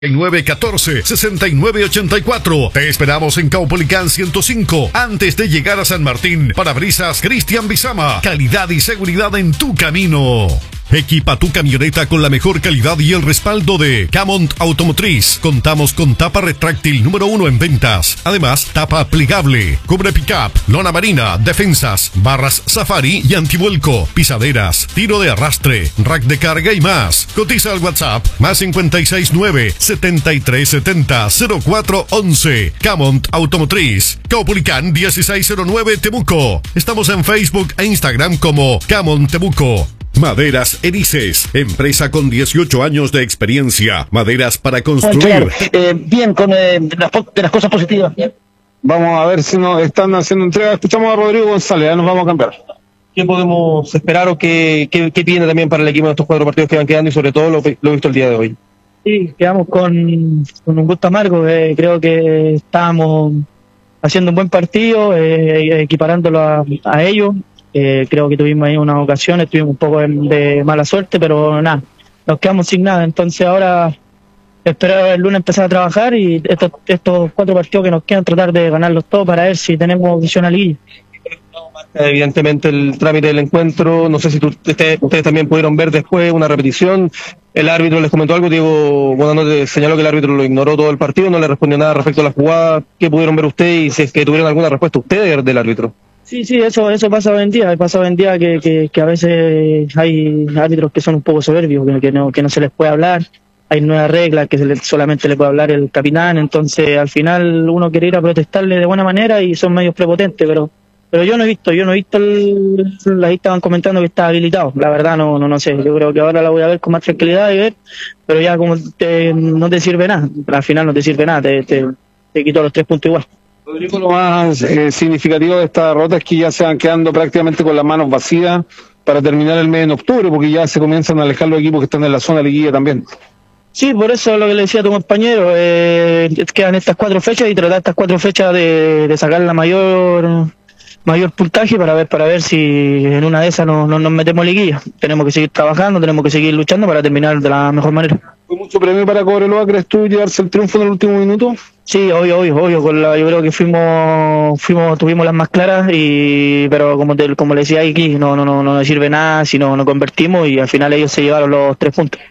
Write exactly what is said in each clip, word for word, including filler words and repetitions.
nueve uno cuatro, seis nueve ocho cuatro. Te esperamos en Caupolicán ciento cinco, antes de llegar a San Martín. Parabrisas Cristian Bizama. Calidad y seguridad en tu camino. Equipa tu camioneta con la mejor calidad y el respaldo de Camont Automotriz. Contamos con tapa retráctil número uno en ventas. Además, tapa plegable, cubre pickup, lona marina, defensas, barras safari y antivuelco, pisaderas, tiro de arrastre, rack de carga y más. Cotiza al WhatsApp más cincuenta y seis nueve, setenta y tres setenta, cero cuatro once. Camont Automotriz. Caupolicán dieciséis cero nueve Temuco. Estamos en Facebook e Instagram como Camont Temuco. Maderas Erices, empresa con dieciocho años de experiencia. Maderas para construir. Claro, eh, bien, con eh, de, las, de las cosas positivas. Bien. Vamos a ver si nos están haciendo entrega. Escuchamos a Rodrigo González, ya nos vamos a cambiar. ¿Qué podemos esperar o qué, qué, qué tiene también para el equipo de estos cuatro partidos que van quedando y sobre todo lo, lo visto el día de hoy? Sí, quedamos con, con un gusto amargo. Eh, creo que estábamos haciendo un buen partido, eh, equiparándolo a, a ellos. Eh, creo que tuvimos ahí unas ocasiones, tuvimos un poco de, de mala suerte, pero nada, nos quedamos sin nada. Entonces ahora esperar el lunes empezar a trabajar y estos, estos cuatro partidos que nos quedan tratar de ganarlos todos para ver si tenemos visión a liguilla. Evidentemente el trámite del encuentro, no sé si tú, ustedes, ustedes también pudieron ver después una repetición. El árbitro les comentó algo, Diego Bonanote señaló que el árbitro lo ignoró todo el partido, no le respondió nada respecto a la jugada. ¿Qué pudieron ver ustedes y si es que tuvieron alguna respuesta ustedes del árbitro? Sí, sí, eso eso pasa hoy en día, pasa hoy en día que, que, que a veces hay árbitros que son un poco soberbios, que, que, no, que no se les puede hablar, hay nuevas reglas que se le, solamente le puede hablar el capitán, entonces al final uno quiere ir a protestarle de buena manera y son medios prepotentes, pero pero yo no he visto, yo no he visto, el, ahí estaban comentando que está habilitado, la verdad no no no sé, yo creo que ahora la voy a ver con más tranquilidad y ver, pero ya como te, no te sirve nada, al final no te sirve nada, te, te, te quito los tres puntos igual. Rodrigo, lo más eh, significativo de esta derrota es que ya se van quedando prácticamente con las manos vacías para terminar el mes de octubre, porque ya se comienzan a alejar los equipos que están en la zona liguilla también. Sí, por eso lo que le decía a tu compañero, eh, quedan estas cuatro fechas y tratar estas cuatro fechas de, de sacar la mayor mayor puntaje para ver para ver si en una de esas no, no nos metemos liguilla. Tenemos que seguir trabajando, tenemos que seguir luchando para terminar de la mejor manera. ¿Fue mucho premio para Cobreloa, crees tú, llevarse el triunfo en el último minuto? Sí, obvio, obvio, obvio. Con la, yo creo que fuimos, fuimos, tuvimos las más claras y, pero como te, como le decía aquí, no, no, no, no nos sirve nada si no nos convertimos y al final ellos se llevaron los tres puntos.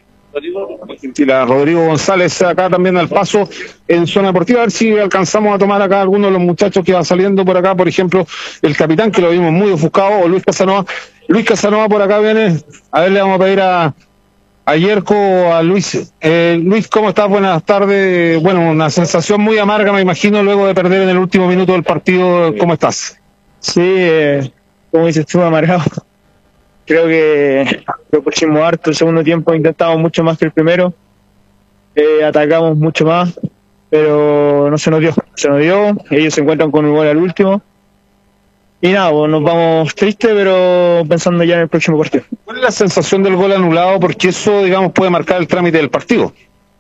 Rodrigo González acá también al paso en zona deportiva, a ver si alcanzamos a tomar acá algunos de los muchachos que van saliendo por acá, por ejemplo, el capitán que lo vimos muy ofuscado, o Luis Casanova. Luis Casanova por acá viene, a ver, le vamos a pedir a a Yerko, a Luis. Eh, Luis, ¿cómo estás? Buenas tardes. Bueno, una sensación muy amarga, me imagino, luego de perder en el último minuto del partido. ¿Cómo estás? Sí, eh, como dices tú, amargado. Creo que lo pusimos harto el segundo tiempo, intentamos mucho más que el primero, eh, atacamos mucho más, pero no se nos dio, se nos dio, ellos se encuentran con un gol al último, y nada, pues nos vamos tristes, pero pensando ya en el próximo partido. ¿Cuál es la sensación del gol anulado? Porque eso, digamos, puede marcar el trámite del partido.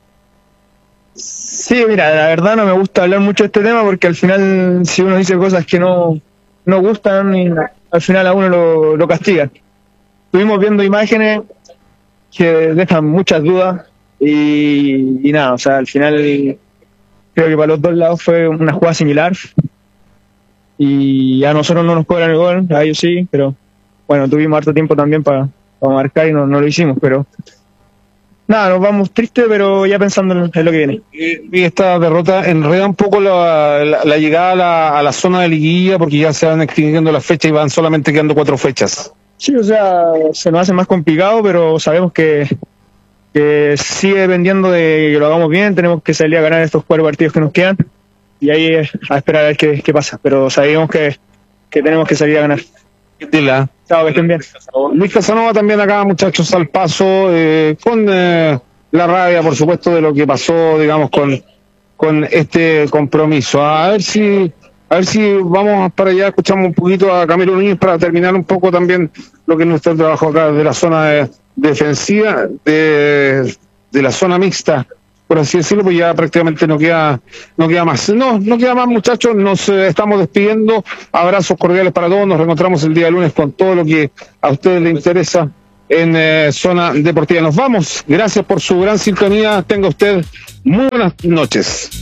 Sí, mira, la verdad no me gusta hablar mucho de este tema, porque al final, si uno dice cosas que no, no gustan, y al final a uno lo, lo castigan. Estuvimos viendo imágenes que dejan muchas dudas y, y nada, o sea, al final creo que para los dos lados fue una jugada similar y a nosotros no nos cobran el gol, a ellos sí, pero bueno, tuvimos harto tiempo también para, para marcar y no, no lo hicimos, pero nada, nos vamos tristes, pero ya pensando en, en lo que viene. Y esta derrota enreda un poco la, la, la llegada a la, a la zona de liguilla, porque ya se van extinguiendo las fechas y van solamente quedando cuatro fechas. Sí, o sea, se nos hace más complicado, pero sabemos que, que sigue dependiendo de que lo hagamos bien, tenemos que salir a ganar estos cuatro partidos que nos quedan y ahí a esperar a ver qué, qué pasa, pero sabemos que, que tenemos que salir a ganar. Dila. Chao, que estén bien. Luis Casanova también acá, muchachos, al paso, eh, con eh, la rabia, por supuesto, de lo que pasó, digamos, con, con este compromiso. A ver si... A ver si vamos para allá, escuchamos un poquito a Camilo Núñez para terminar un poco también lo que es nuestro trabajo acá de la zona de, defensiva, de, de la zona mixta, por así decirlo, pues ya prácticamente no queda no queda más. No, no queda más, muchachos, nos eh, estamos despidiendo. Abrazos cordiales para todos, nos reencontramos el día lunes con todo lo que a ustedes les interesa en eh, Zona Deportiva. Nos vamos. Gracias por su gran sintonía. Tenga usted muy buenas noches.